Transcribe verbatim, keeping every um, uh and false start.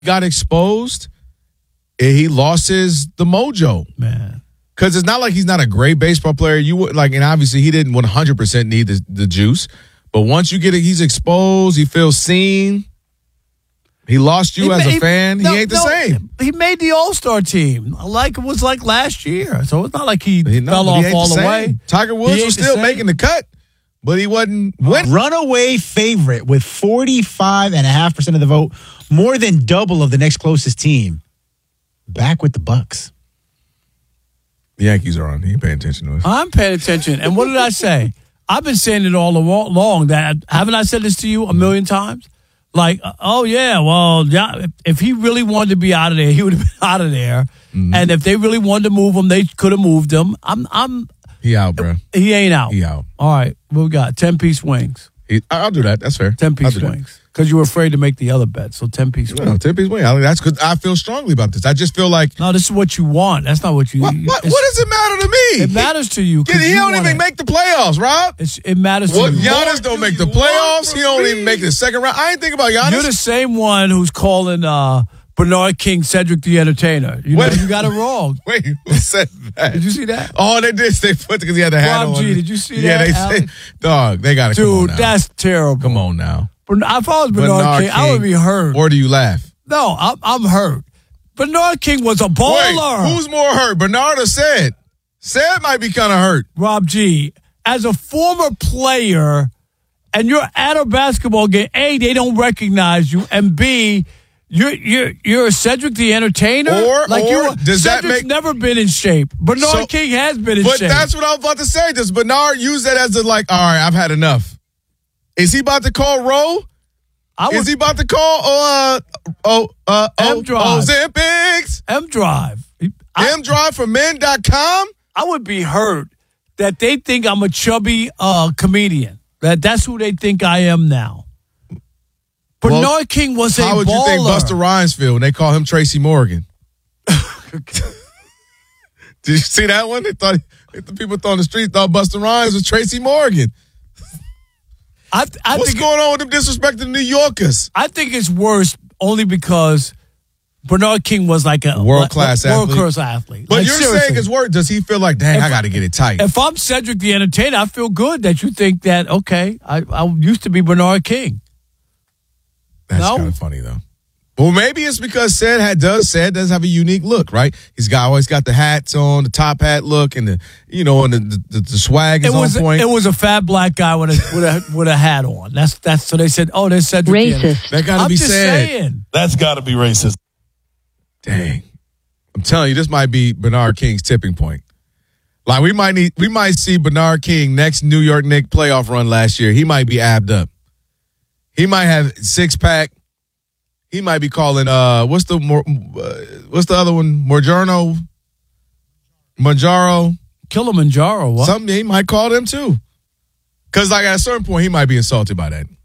got exposed, he lost his the mojo, man. Because it's not like he's not a great baseball player. You would like, and obviously he didn't one hundred percent need the, the juice. But once you get it, he's exposed. He feels seen. He lost you he as made, a fan. No, he ain't the no, same. He made the All-Star team like it was like last year. So it's not like he, he no, fell off he all the, the way. Tiger Woods was still making the cut, but he wasn't winning. Runaway favorite with forty-five point five percent of the vote, more than double of the next closest team. Back with the Bucks. The Yankees are on. He ain't paying attention to us. I'm paying attention. And what did I say? I've been saying it all along. That haven't I said this to you a million times? Like, oh yeah, well, yeah. If he really wanted to be out of there, he would have been out of there. Mm-hmm. And if they really wanted to move him, they could have moved him. I'm, I'm. He out, bro. He ain't out. He out. All right, what we got? Ten piece wings. He, I'll do that. That's fair. Ten piece wings. Because you were afraid to make the other bet, so ten piece wings. No, ten piece wings. I mean, that's because I feel strongly about this. I just feel like no, this is what you want. That's not what you. What, what, what does it matter to me? It matters to you. He, he don't even make the playoffs, Rob. It's, it matters what, to you. Giannis don't make the playoffs. He don't even make the second round. I ain't think about Giannis. You're the same one who's calling uh, Bernard King Cedric the Entertainer. You know, Wait. you got it wrong. Wait, who said that? Did you see that? Oh, they did. They put because he had the hat Rob on. G, did you see yeah, that? Yeah, they Alex? say, dog, they got to come on Dude, now. that's terrible. Come on now. If I was Bernard, Bernard King, King, I would be hurt. Or do you laugh? No, I'm, I'm hurt. Bernard King was a baller. Wait, who's more hurt, Bernard or Sid? Sid might be kind of hurt. Rob G, as a former player, and you're at a basketball game, A, they don't recognize you, and B, you're you're you're Cedric the Entertainer. Or, like or you, does Cedric's that make never been in shape. Bernard so, King has been in but shape. But that's what I was about to say. Does Bernard use that as a like? All right, I've had enough. Is he about to call Roe? Would, Is he about to call uh oh uh M Drive Ozempics? M Drive. M Drive for men dot com? I would be hurt that they think I'm a chubby uh, comedian. That that's who they think I am now. Bernard well, King was a baller. How would you think Busta Rhymes feel when they call him Tracy Morgan? Did you see that one? They thought the people on the street thought Busta Rhymes was Tracy Morgan. I, I What's think going on with them disrespecting New Yorkers? I think it's worse only because Bernard King was like a world-class like, athlete. World-class athlete. But like, you're seriously. saying it's worse. Does he feel like, dang, if, I got to get it tight? If I'm Cedric the Entertainer, I feel good that you think that, okay, I, I used to be Bernard King. That's no? kind of funny, though. Well, maybe it's because Sid had, does Sid does have a unique look, right? He's got always got the hats on, the top hat look, and the you know, and the the, the swag is it was, on point. It was a fat black guy with a with a with a hat on. That's that's so they said, oh, there's Cedric. Racist. That got to be just said. Saying. That's got to be racist. Dang, I'm telling you, this might be Bernard King's tipping point. Like we might need, we might see Bernard King next New York Knicks playoff run last year. He might be abbed up. He might have six pack. He might be calling, uh, what's the more, uh, what's the other one? Morgiano? Manjaro? Kilimanjaro, what? Something, he might call them too. Because like at a certain point, he might be insulted by that.